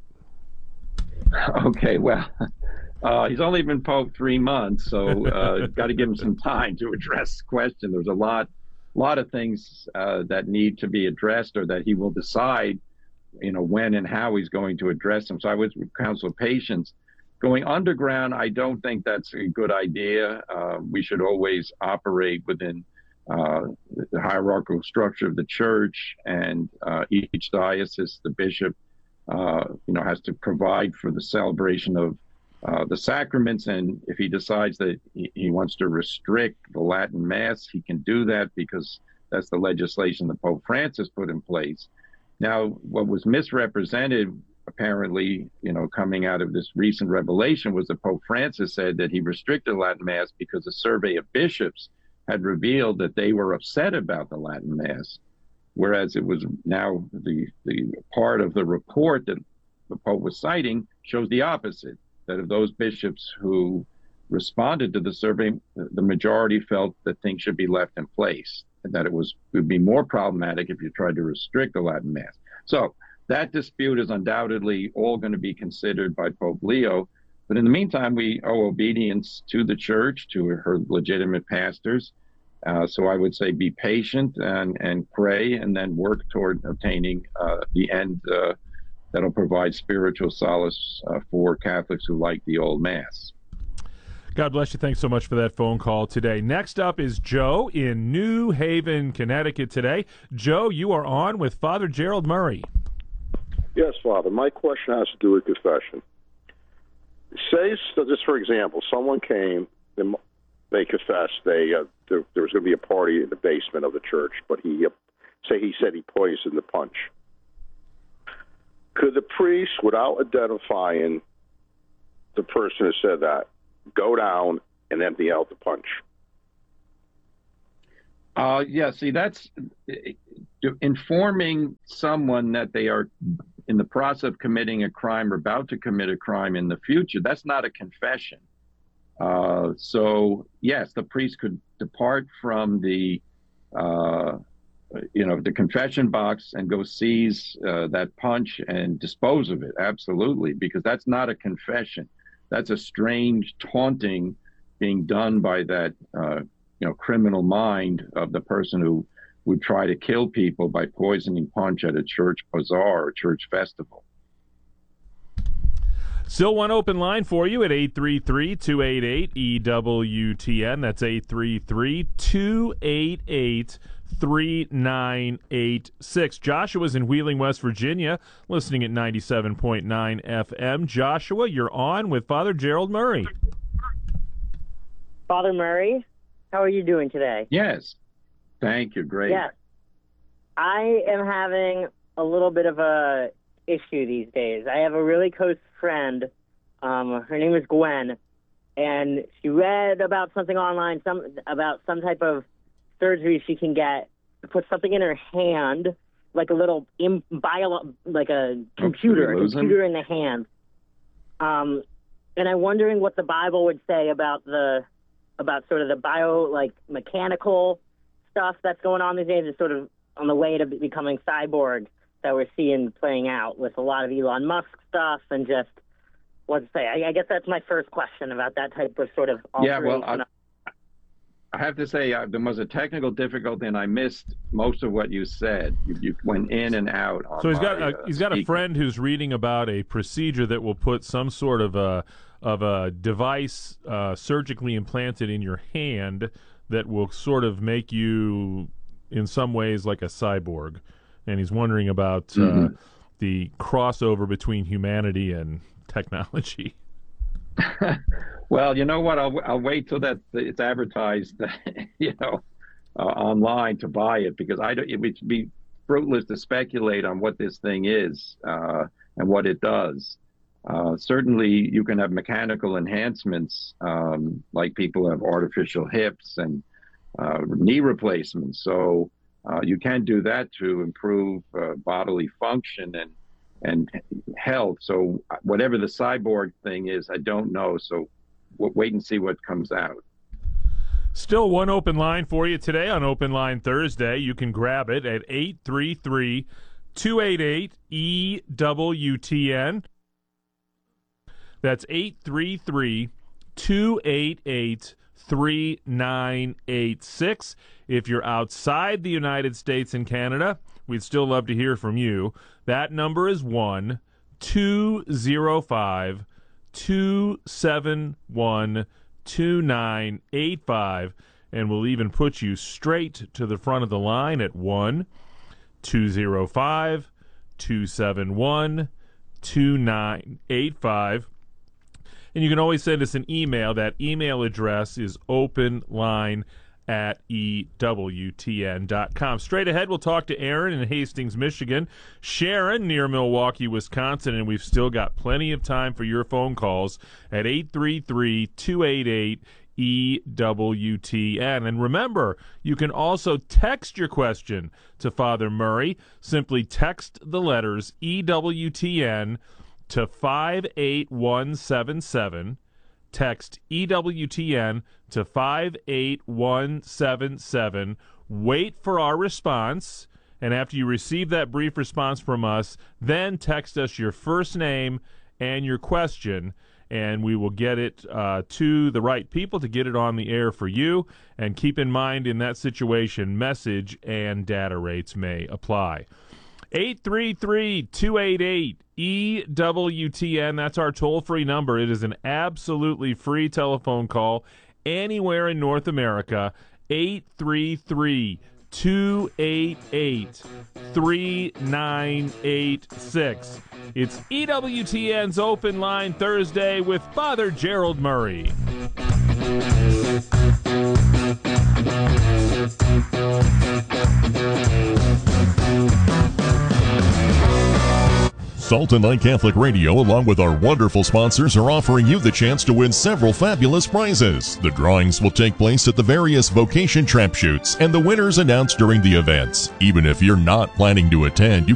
Okay, well, uh, he's only been Pope three months, so uh, got to give him some time to address the question. There's a lot A lot of things uh, that need to be addressed, or that he will decide, you know, when and how he's going to address them. So I would counsel patience. Going underground, I don't think that's a good idea. Uh, we should always operate within uh, the hierarchical structure of the church, and uh, each diocese, the bishop, uh, you know, has to provide for the celebration of Uh, the sacraments, and if he decides that he, he wants to restrict the Latin Mass, he can do that because that's the legislation that Pope Francis put in place. Now, what was misrepresented, apparently, you know, coming out of this recent revelation, was that Pope Francis said that he restricted Latin Mass because a survey of bishops had revealed that they were upset about the Latin Mass, whereas it was now the, the part of the report that the Pope was citing shows the opposite. That of those bishops who responded to the survey, the majority felt that things should be left in place, and that it was it would be more problematic if you tried to restrict the Latin Mass. So that dispute is undoubtedly all going to be considered by Pope Leo. But in the meantime, we owe obedience to the church, to her legitimate pastors. Uh, so I would say be patient and, and pray, and then work toward obtaining uh, the end uh, that'll provide spiritual solace uh, for Catholics who like the old Mass. God bless you. Thanks so much for that phone call today. Next up is Joe in New Haven, Connecticut today. Joe, you are on with Father Gerald Murray. Yes, Father. My question has to do with confession. Say, so just for example, someone came, and they confessed they uh, there, there was going to be a party in the basement of the church, but he uh, say he said he poisoned the punch. Could the priest, without identifying the person who said that, go down and empty out the punch? Uh, yeah, see, that's informing someone that they are in the process of committing a crime or about to commit a crime in the future. That's not a confession. Uh, so, yes, the priest could depart from the, uh, you know, the confession box and go seize uh, that punch and dispose of it. Absolutely, because that's not a confession. That's a strange taunting being done by that, uh, you know, criminal mind of the person who would try to kill people by poisoning punch at a church bazaar or church festival. Still one open line for you at eight three three, two eight eight, E W T N. That's eight three three, two eight eight, three nine eight six. Joshua's in Wheeling, West Virginia, listening at ninety-seven point nine F M. Joshua, you're on with Father Gerald Murray. Father Murray, how are you doing today? Yes. Thank you. Great. Yes. I am having a little bit of a issue these days. I have a really close friend. Um, her name is Gwen, and she read about something online, some about some type of surgery she can get to put something in her hand, like a little im- bio, like a computer, a computer in the hand. Um, and I'm wondering what the Bible would say about the about sort of the bio, like mechanical stuff that's going on these days. Is sort of on the way to becoming cyborg that we're seeing playing out with a lot of Elon Musk stuff and just what to say. I, I guess that's my first question about that type of sort of yeah. Well, I, I have to say uh, there was a technical difficulty, and I missed most of what you said. You, you went in and out. On so he's got my, a, uh, he's got a friend who's reading about a procedure that will put some sort of a of a device uh, surgically implanted in your hand that will sort of make you, in some ways, like a cyborg. And he's wondering about mm-hmm. uh, the crossover between humanity and technology. Well, you know what? I'll, I'll wait till that it's advertised, you know, uh, online to buy it, because I don't, it would be fruitless to speculate on what this thing is uh, and what it does. Uh, certainly, you can have mechanical enhancements, um, like people have artificial hips and uh, knee replacements. So uh, you can do that to improve uh, bodily function and and health. So whatever the cyborg thing is, I don't know. So we'll wait and see what comes out. Still one open line for you today on Open Line Thursday. You can grab it at eight three three, two eight eight, E W T N. That's eight three three, two eight eight, three nine eight six. If you're outside the United States and Canada, we'd still love to hear from you. That number is one two zero five, two seven one, two nine eight five, and we'll even put you straight to the front of the line at one two zero five, two seven one, two nine eight five. And you can always send us an email. That email address is openline at E W T N dot com. Straight ahead, we'll talk to Aaron in Hastings, Michigan, Sharon near Milwaukee, Wisconsin, and we've still got plenty of time for your phone calls at eight three three, two eight eight, E W T N. And remember, you can also text your question to Father Murray. Simply text the letters E W T N to five eight one seven seven. Text E W T N to five eight one seven seven. Wait for our response, and after you receive that brief response from us, then text us your first name and your question, and we will get it uh, to the right people to get it on the air for you. And keep in mind, in that situation, message and data rates may apply. eight three three, two eight eight, E W T N. That's our toll-free number. It is an absolutely free telephone call anywhere in North America. eight three three, two eight eight, three nine eight six. It's E W T N's Open Line Thursday with Father Gerald Murray. Salt and Light Catholic Radio, along with our wonderful sponsors, are offering you the chance to win several fabulous prizes. The drawings will take place at the various vocation trap shoots, and the winners announced during the events. Even if you're not planning to attend, you